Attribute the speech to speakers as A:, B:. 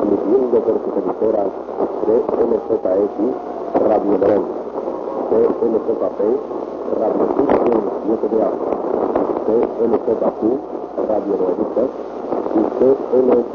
A: transmitiendo por sus emisoras CMJX Radio Morón, CMJP Radio Sur 7 de A, CMJQ Radio Nuevitas y CMJQ